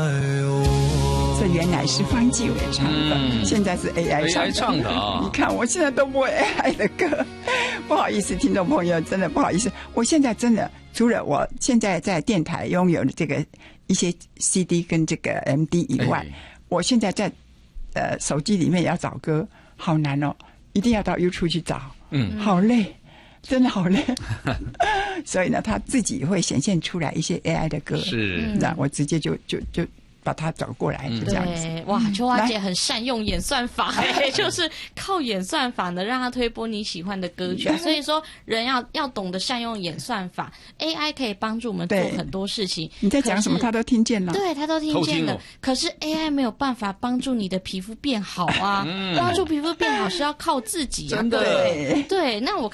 这原来是方季韦唱的，现在是 AI 唱的啊！你看我现在都播 AI 的歌，不好意思，听众朋友，真的不好意思。我现在真的除了我现在在电台拥有的这个一些 CD 跟这个 MD 以外，我现在在手机里面也要找歌，好难哦，一定要到 YouTube 去找，好累。真的好累，所以呢，他自己会显现出来一些 AI 的歌， 是， 那我直接就把它找过来，就这样子。 哇，秋花姐很善用演算法，就是靠演算法呢，让他推播你喜欢的歌曲。所以说，人要懂得善用演算法 ，AI 可以帮助我们做很多事情。 你在讲什么，他都听见了。 对，他都听见了。可是 AI 没有办法帮助你的皮肤变好啊，帮助皮肤变好是要靠自己啊。 真的。 对，那我